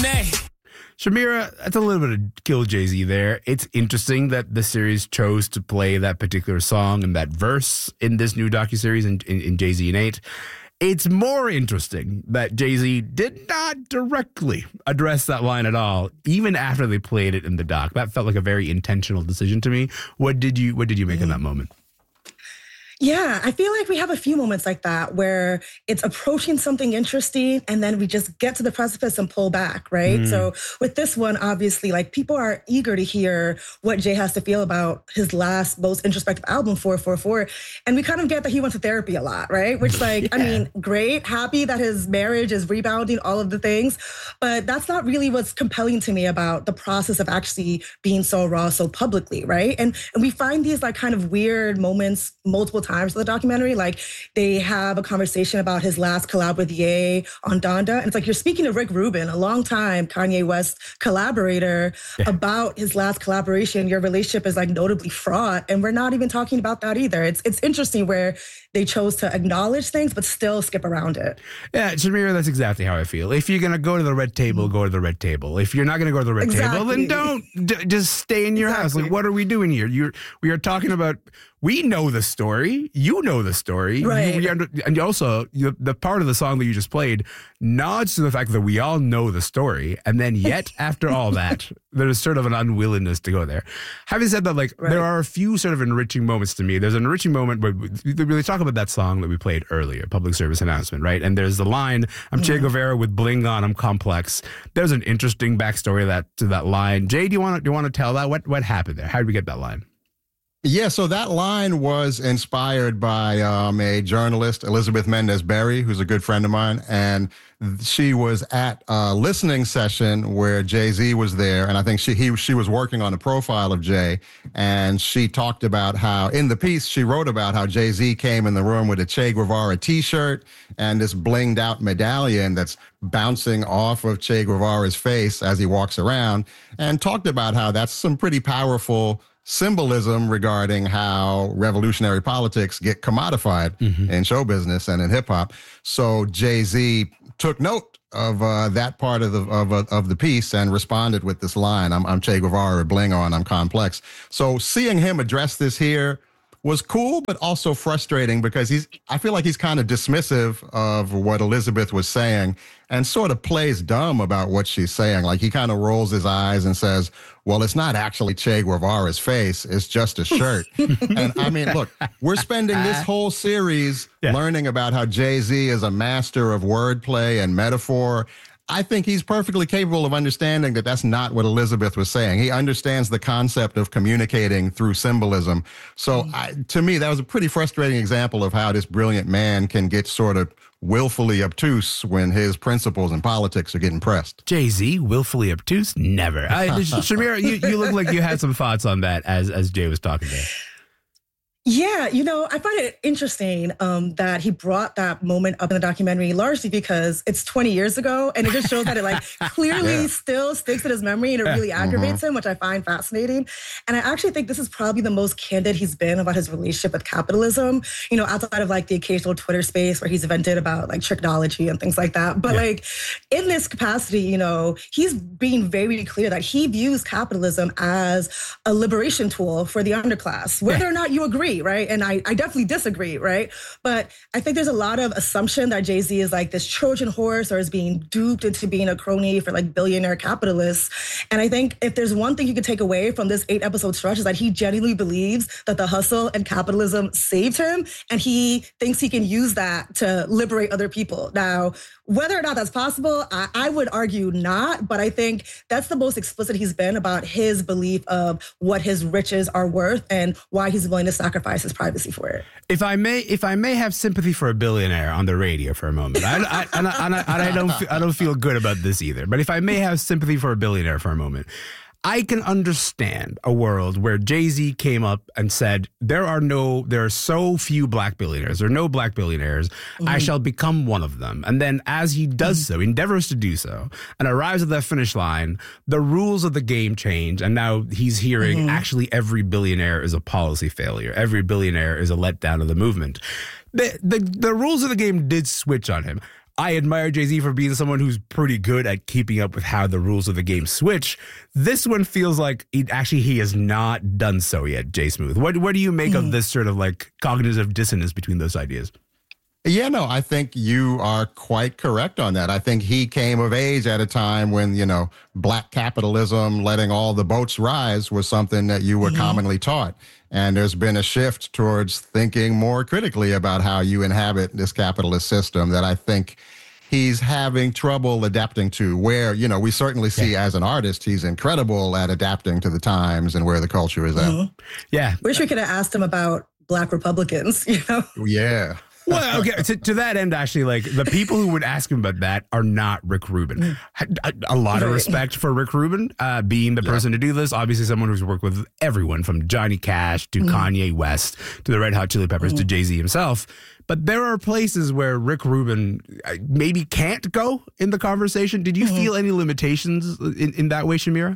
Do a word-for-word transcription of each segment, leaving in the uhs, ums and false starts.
Nay. Shamira, that's a little bit of Kill Jay-Z there. It's interesting that the series chose to play that particular song and that verse in this new docuseries in, in, in Jay-Z and eight. It's more interesting that Jay-Z did not directly address that line at all, even after they played it in the doc. That felt like a very intentional decision to me. What did you What did you make mm. of that moment? Yeah, I feel like we have a few moments like that where it's approaching something interesting and then we just get to the precipice and pull back, right? Mm. So with this one, obviously, like people are eager to hear what Jay has to feel about his last, most introspective album, four four four. And we kind of get that he went to therapy a lot, right? Which like, yeah. I mean, great, happy that his marriage is rebounding, all of the things. But that's not really what's compelling to me about the process of actually being so raw, so publicly, right? And, and we find these like kind of weird moments multiple times times of the documentary. Like they have a conversation about his last collab with Ye on Donda. And it's like, you're speaking to Rick Rubin, a longtime Kanye West collaborator, yeah. about his last collaboration. Your relationship is like notably fraught. And we're not even talking about that either. It's it's interesting where they chose to acknowledge things, but still skip around it. Yeah, Shamira, that's exactly how I feel. If you're going to go to the red table, go to the red table. If you're not going to go to the red exactly. table, then don't. D- just stay in your exactly. house. Like, what are we doing here? You're we are talking about, we know the story. You know the story. Right. You, under, and also, you, the part of the song that you just played nods to the fact that we all know the story. And then yet, after all that, there's sort of an unwillingness to go there. Having said that, like, right. there are a few sort of enriching moments to me. There's an enriching moment where we really talk about that song that we played earlier, Public Service Announcement, right? And there's the line, I'm mm-hmm. Che Guevara with bling on, I'm complex. There's an interesting backstory to that, to that line. Jay, do you want to, do you want to tell that? What, what happened there? How did we get that line? Yeah, so that line was inspired by um, a journalist, Elizabeth Mendez-Berry, who's a good friend of mine, and she was at a listening session where Jay-Z was there, and I think she he she was working on a profile of Jay, and she talked about how, in the piece, she wrote about how Jay-Z came in the room with a Che Guevara t-shirt and this blinged out medallion that's bouncing off of Che Guevara's face as he walks around, and talked about how that's some pretty powerful symbolism regarding how revolutionary politics get commodified mm-hmm. in show business and in hip hop. So Jay-Z took note of uh, that part of the of, uh, of the piece and responded with this line, I'm, I'm Che Guevara, bling on, I'm complex. So seeing him address this here was cool, but also frustrating because he's, I feel like he's kind of dismissive of what Elizabeth was saying and sort of plays dumb about what she's saying. Like he kind of rolls his eyes and says, well, it's not actually Che Guevara's face, it's just a shirt. And I mean, look, we're spending this whole series yeah. learning about how Jay-Z is a master of wordplay and metaphor. I think he's perfectly capable of understanding that that's not what Elizabeth was saying. He understands the concept of communicating through symbolism. So I, to me, that was a pretty frustrating example of how this brilliant man can get sort of willfully obtuse when his principles and politics are getting pressed. Jay-Z, willfully obtuse? Never. I, Shamira, you, you look like you had some thoughts on that as, as Jay was talking there. Yeah, you know, I find it interesting um, that he brought that moment up in the documentary, largely because it's twenty years ago, and it just shows that it like clearly yeah. still sticks in his memory, and it really aggravates mm-hmm. him, which I find fascinating. And I actually think this is probably the most candid he's been about his relationship with capitalism, you know, outside of like the occasional Twitter space where he's vented about like technology and things like that. But yeah. like in this capacity, you know, he's being very clear that he views capitalism as a liberation tool for the underclass, whether or not you agree. Right. And I, I definitely disagree. Right. But I think there's a lot of assumption that Jay-Z is like this Trojan horse or is being duped into being a crony for like billionaire capitalists. And I think if there's one thing you could take away from this eight episode stretch is that he genuinely believes that the hustle and capitalism saved him. And he thinks he can use that to liberate other people. Now, whether or not that's possible, I, I would argue not. But I think that's the most explicit he's been about his belief of what his riches are worth and why he's willing to sacrifice his privacy for it. If I may, if I may have sympathy for a billionaire on the radio for a moment, I, I, and I, and I, and I don't, I don't feel good about this either. But if I may have sympathy for a billionaire for a moment, I can understand a world where Jay-Z came up and said, there are no, there are so few black billionaires, there are no black billionaires, mm-hmm. I shall become one of them. And then as he does mm-hmm. so, endeavors to do so, and arrives at that finish line, the rules of the game change. And now he's hearing mm-hmm. actually every billionaire is a policy failure. Every billionaire is a letdown of the movement. The, the, the rules of the game did switch on him. I admire Jay-Z for being someone who's pretty good at keeping up with how the rules of the game switch. This one feels like he, actually he has not done so yet, Jay Smooth. What, what do you make mm-hmm. of this sort of like cognitive dissonance between those ideas? Yeah, no, I think you are quite correct on that. I think he came of age at a time when, you know, black capitalism, letting all the boats rise was something that you were mm-hmm. commonly taught. And there's been a shift towards thinking more critically about how you inhabit this capitalist system that I think he's having trouble adapting to, where, you know, we certainly see yeah. as an artist, he's incredible at adapting to the times and where the culture is mm-hmm. at. Yeah. Wish we could have asked him about Black Republicans, you know? Yeah. Well, okay, to, to that end, actually, like the people who would ask him about that are not Rick Rubin. A, a lot of respect for Rick Rubin uh, being the person yeah. to do this. Obviously, someone who's worked with everyone from Johnny Cash to mm. Kanye West to the Red Hot Chili Peppers mm. to Jay-Z himself. But there are places where Rick Rubin maybe can't go in the conversation. Did you mm. feel any limitations in, in that way, Shamira?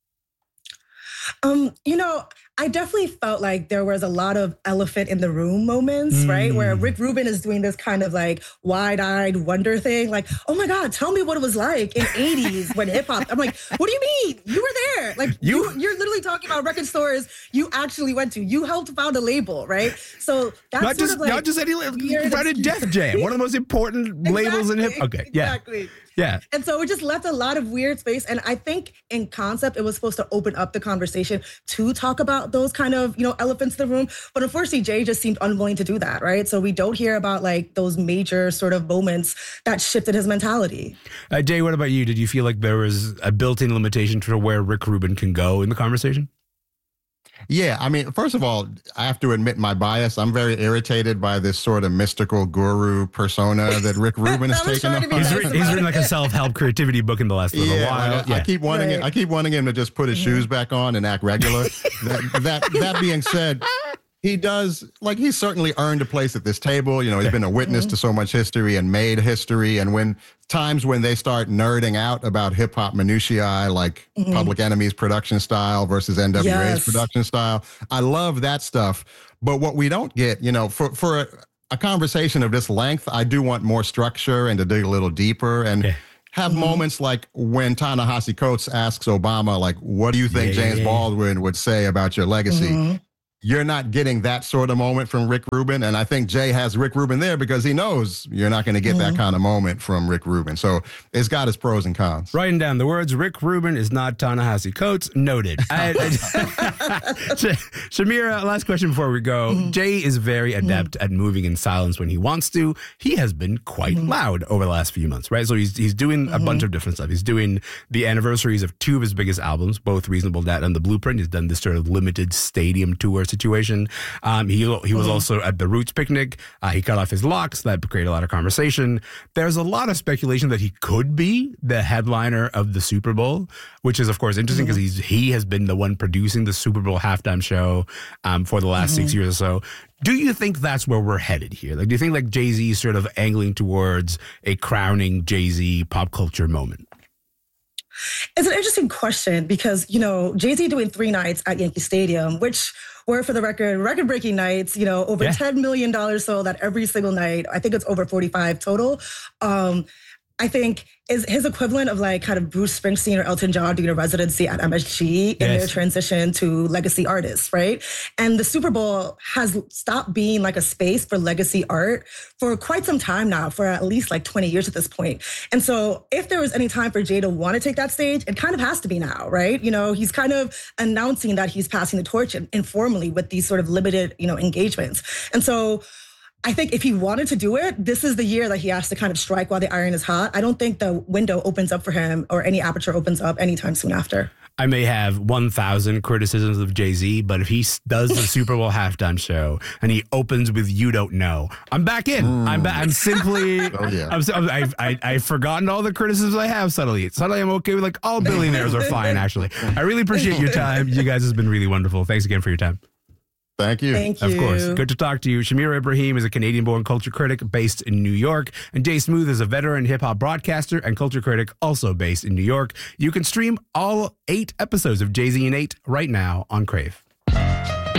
Um, you know, I definitely felt like there was a lot of elephant in the room moments, mm. right? Where Rick Rubin is doing this kind of like wide-eyed wonder thing. Like, oh my God, tell me what it was like in eighties when hip hop. I'm like, what do you mean? You were there. Like you, you you're literally talking about record stores you actually went to. You helped found a label, right? So that's not just, like not just any label. You founded Def Jam, one of the most important exactly, labels in hip hop. Okay, yeah. Exactly. Yeah. And so it just left a lot of weird space. And I think in concept, it was supposed to open up the conversation to talk about those kind of, you know, elephants in the room. But unfortunately, Jay just seemed unwilling to do that, right? So we don't hear about like those major sort of moments that shifted his mentality. Uh, Jay, what about you? Did you feel like there was a built-in limitation to where Rick Rubin can go in the conversation? Yeah, I mean, first of all, I have to admit my bias. I'm very irritated by this sort of mystical guru persona that Rick Rubin has taken on. He's, written, he's written like a self-help creativity book in the last little yeah, while. Like I, yeah. I keep wanting right. it. I keep wanting him to just put his mm-hmm. shoes back on and act regular. that, that that being said, he does, like, he's certainly earned a place at this table. You know, he's been a witness mm-hmm. to so much history and made history. And when times when they start nerding out about hip hop minutiae, like mm-hmm. Public Enemy's production style versus N W A's yes. production style, I love that stuff. But what we don't get, you know, for, for a, a conversation of this length, I do want more structure and to dig a little deeper and okay. have mm-hmm. moments like when Ta-Nehisi Coates asks Obama, like, what do you think yeah, James yeah, yeah. Baldwin would say about your legacy? Mm-hmm. You're not getting that sort of moment from Rick Rubin. And I think Jay has Rick Rubin there because he knows you're not going to get mm-hmm. that kind of moment from Rick Rubin. So it's got its pros and cons. Writing down the words, Rick Rubin is not Ta-Nehisi Coates. Noted. I, I, Shamira, last question before we go. Mm-hmm. Jay is very adept mm-hmm. at moving in silence when he wants to. He has been quite mm-hmm. loud over the last few months, right? So he's he's doing mm-hmm. a bunch of different stuff. He's doing the anniversaries of two of his biggest albums, both Reasonable Doubt and The Blueprint. He's done this sort of limited stadium tour situation. Um, he he was also at the Roots picnic. Uh, he cut off his locks. That created a lot of conversation. There's a lot of speculation that he could be the headliner of the Super Bowl, which is, of course, interesting because mm-hmm. he's he has been the one producing the Super Bowl halftime show um, for the last mm-hmm. six years or so. Do you think that's where we're headed here? Like, do you think like Jay-Z is sort of angling towards a crowning Jay-Z pop culture moment? It's an interesting question because, you know, Jay-Z doing three nights at Yankee Stadium, which were, for the record, record-breaking nights, you know, over yeah. ten million dollars sold at every single night. I think it's over forty-five total. Um, I think is his equivalent of like kind of Bruce Springsteen or Elton John doing a residency at M S G in yes. their transition to legacy artists, right? And the Super Bowl has stopped being like a space for legacy art for quite some time now, for at least like twenty years at this point. And so if there was any time for Jay to want to take that stage, it kind of has to be now, right? You know, he's kind of announcing that he's passing the torch informally with these sort of limited, you know, engagements. And so I think if he wanted to do it, this is the year that he has to kind of strike while the iron is hot. I don't think the window opens up for him or any aperture opens up anytime soon after. I may have one thousand criticisms of Jay-Z, but if he does the Super Bowl halftime show and he opens with "You Don't Know," I'm back in. Mm. I'm back. I'm simply. oh, yeah. I'm, I've, I, I've forgotten all the criticisms I have. Suddenly, suddenly I'm okay with like all billionaires are fine. Actually, I really appreciate your time. You guys have been really wonderful. Thanks again for your time. Thank you. Thank you. Of course. Good to talk to you. Shamira Ibrahim is a Canadian-born culture critic based in New York. And Jay Smooth is a veteran hip-hop broadcaster and culture critic also based in New York. You can stream all eight episodes of Jay-Z and eight right now on Crave.